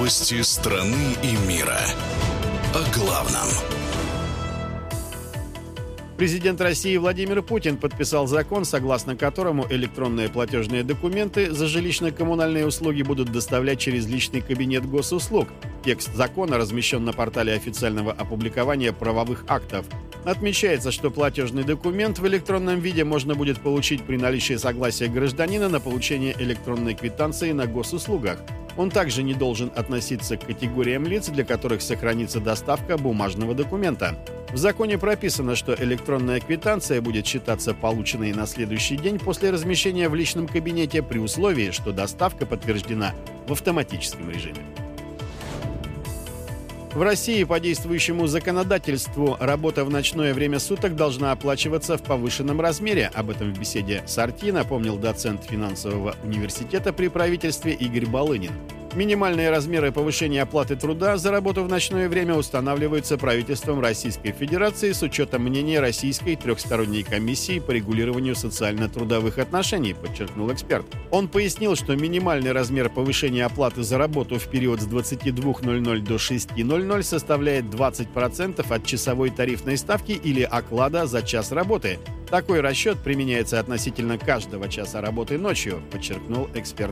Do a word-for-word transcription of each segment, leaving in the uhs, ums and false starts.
Новости страны и мира. О главном. Президент России Владимир Путин подписал закон, согласно которому электронные платежные документы за жилищно-коммунальные услуги будут доставлять через личный кабинет госуслуг. Текст закона размещен на портале официального опубликования правовых актов. Отмечается, что платежный документ в электронном виде можно будет получить при наличии согласия гражданина на получение электронной квитанции на госуслугах. Он также не должен относиться к категориям лиц, для которых сохранится доставка бумажного документа. В законе прописано, что электронная квитанция будет считаться полученной на следующий день после размещения в личном кабинете при условии, что доставка подтверждена в автоматическом режиме. В России по действующему законодательству работа в ночное время суток должна оплачиваться в повышенном размере. Об этом в беседе с Арти напомнил доцент финансового университета при правительстве Игорь Балынин. Минимальные размеры повышения оплаты труда за работу в ночное время устанавливаются правительством Российской Федерации с учетом мнения Российской трехсторонней комиссии по регулированию социально-трудовых отношений, подчеркнул эксперт. Он пояснил, что минимальный размер повышения оплаты за работу в период с двадцати двух ноль-ноль до шести ноль-ноль составляет двадцать процентов от часовой тарифной ставки или оклада за час работы. Такой расчет применяется относительно каждого часа работы ночью, подчеркнул эксперт.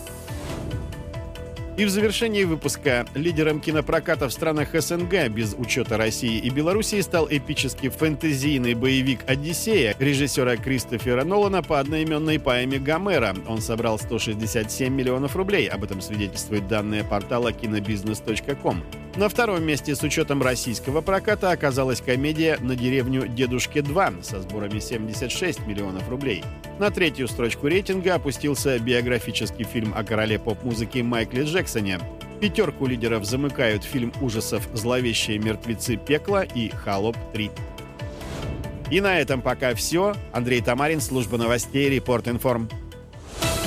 И в завершении выпуска лидером кинопроката в странах СНГ без учета России и Белоруссии стал эпический фэнтезийный боевик «Одиссея» режиссера Кристофера Нолана по одноименной поэме Гомера. Он собрал сто шестьдесят семь миллионов рублей. Об этом свидетельствуют данные портала кинобизнес точка ком. На втором месте с учетом российского проката оказалась комедия «На деревню Дедушке два» со сборами семьдесят шесть миллионов рублей. На третью строчку рейтинга опустился биографический фильм о короле поп-музыки Майкле Джексоне. Пятерку лидеров замыкают фильм ужасов «Зловещие мертвецы пекла» и «Холоп три». И на этом пока все. Андрей Тамарин, служба новостей, Репорт Информ.